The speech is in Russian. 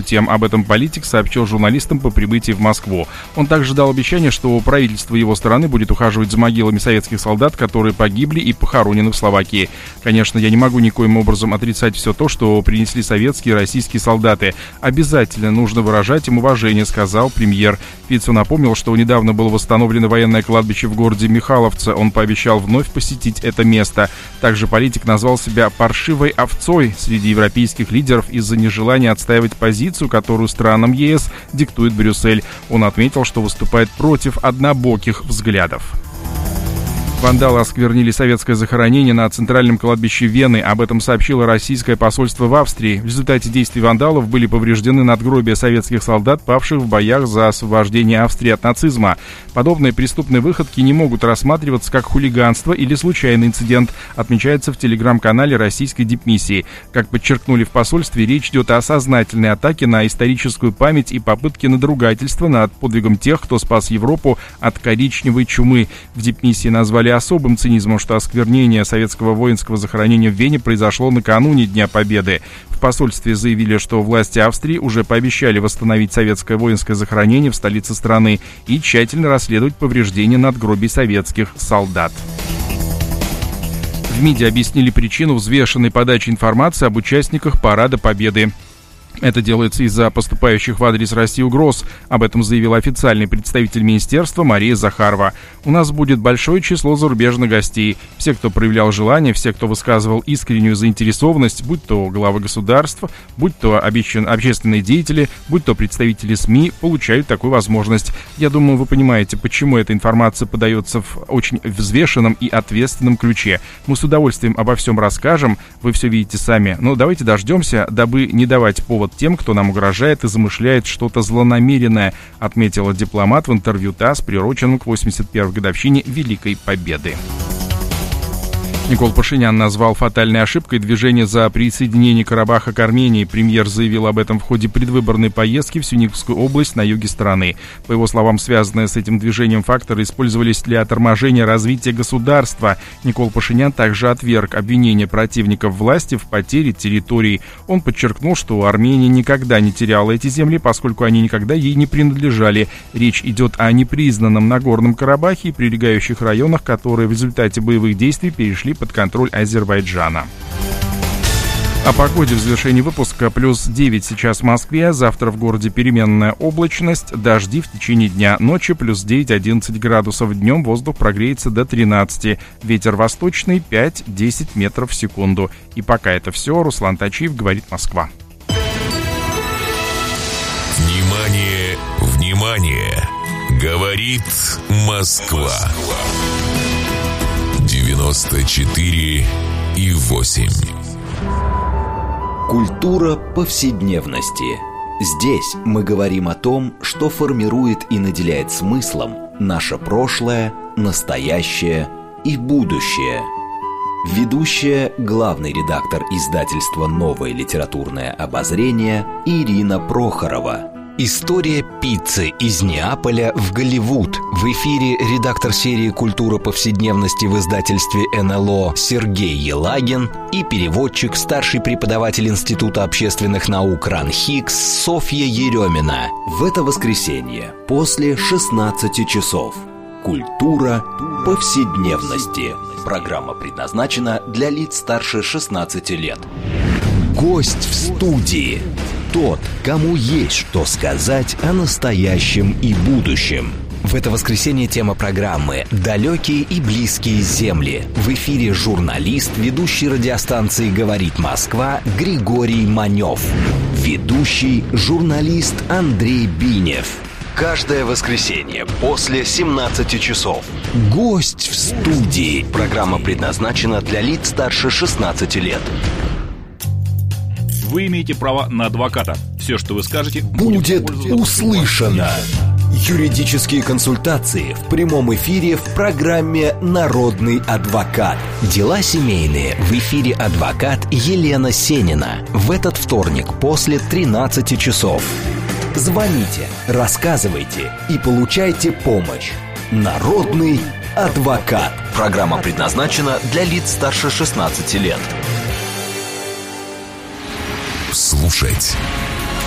тем. Об этом политик сообщил журналистам по прибытии в Москву. Он также дал обещание, что правительство его страны будет ухаживать за могилами советских солдат, которые погибли и похоронены в Словакии. Конечно, я не могу никоим образом отрицать все то, что принесли советские и российские солдаты. Обязательно нужно выражать им уважение, сказал премьер. Фицо напомнил, что недавно было восстановлено военное кладбище в городе Михайловце. Он пообещал вновь посетить это место. Также политик назвал себя паршивой овцой среди европейских лидеров из-за нежелания отстаивать позицию, которую странам ЕС диктует Брюссель. Он отметил, что выступает против однобоких взглядов. Вандалы осквернили советское захоронение на центральном кладбище Вены. Об этом сообщило российское посольство в Австрии. В результате действий вандалов были повреждены надгробия советских солдат, павших в боях за освобождение Австрии от нацизма. Подобные преступные выходки не могут рассматриваться как хулиганство или случайный инцидент, отмечается в телеграм-канале российской дипмиссии. Как подчеркнули в посольстве, речь идет о сознательной атаке на историческую память и попытке надругательства над подвигом тех, кто спас Европу от коричневой чумы. В дипмиссии назвали особым цинизмом, что осквернение советского воинского захоронения в Вене произошло накануне Дня Победы. В посольстве заявили, что власти Австрии уже пообещали восстановить советское воинское захоронение в столице страны и тщательно расследовать повреждения надгробий советских солдат. В МИДе объяснили причину взвешенной подачи информации об участниках Парада Победы. Это делается из-за поступающих в адрес России угроз. Об этом заявил официальный представитель министерства Мария Захарова. У нас будет большое число зарубежных гостей. Все, кто проявлял желание, все, кто высказывал искреннюю заинтересованность, будь то главы государства, будь то общественные деятели, будь то представители СМИ, получают такую возможность. Я думаю, вы понимаете, почему эта информация подается в очень взвешенном и ответственном ключе. Мы с удовольствием обо всем расскажем, вы все видите сами. Но давайте дождемся, дабы не давать повод тем, кто нам угрожает и замышляет что-то злонамеренное, отметила дипломат в интервью ТАСС, приуроченном к 81-й годовщине Великой Победы. Никол Пашинян назвал фатальной ошибкой движение за присоединение Карабаха к Армении. Премьер заявил об этом в ходе предвыборной поездки в Сюникскую область на юге страны. По его словам, связанные с этим движением факторы использовались для торможения развития государства. Никол Пашинян также отверг обвинения противников власти в потере территорий. Он подчеркнул, что Армения никогда не теряла эти земли, поскольку они никогда ей не принадлежали. Речь идет о непризнанном Нагорном Карабахе и прилегающих районах, которые в результате боевых действий перешли под контроль Азербайджана. О погоде в завершении выпуска. Плюс 9 сейчас в Москве, завтра в городе переменная облачность, дожди в течение дня, ночи плюс 9-11 градусов, днем воздух прогреется до 13, ветер восточный 5-10 метров в секунду. И пока это все, Руслан Тачиев, говорит Москва. Внимание, внимание! Говорит Москва. 94,8. Культура повседневности. Здесь мы говорим о том, что формирует и наделяет смыслом наше прошлое, настоящее и будущее. Ведущая, главный редактор издательства «Новое литературное обозрение» Ирина Прохорова. История пиццы из Неаполя в Голливуд. В эфире редактор серии «Культура повседневности» в издательстве НЛО Сергей Елагин и переводчик, старший преподаватель Института общественных наук РАН-ХИКС Софья Еремина. В это воскресенье после 16 часов. Культура повседневности. Программа предназначена для лиц старше 16 лет. Гость в студии. Тот, кому есть что сказать о настоящем и будущем. В это воскресенье тема программы «Далекие и близкие земли». В эфире журналист, ведущий радиостанции «Говорит Москва» Григорий Манев. Ведущий журналист Андрей Бинев. Каждое воскресенье после 17 часов. Гость в студии. Программа предназначена для лиц старше 16 лет. Вы имеете право на адвоката. Все, что вы скажете, будет услышано. Юридические консультации в прямом эфире в программе «Народный адвокат». Дела семейные в эфире адвокат Елена Сенина. В этот вторник после 13 часов. Звоните, рассказывайте и получайте помощь. Народный адвокат. Программа предназначена для лиц старше 16 лет. Слушать